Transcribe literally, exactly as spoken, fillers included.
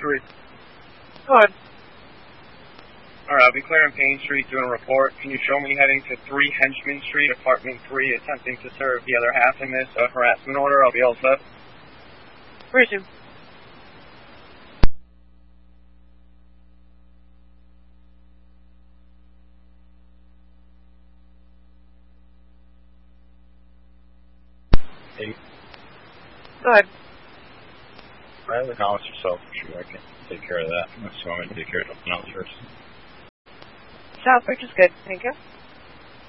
three. Go ahead. Alright, I'll be clearing Payne Street doing a report. Can you show me heading to three Henchman Street, apartment three, attempting to serve the other half in this uh, harassment order? I'll be all set. Resume. Eight. Go ahead. Rather acknowledge yourself, for sure. I can take care of that. Unless you want me to take care of something else first. Southbridge is good. Thank you.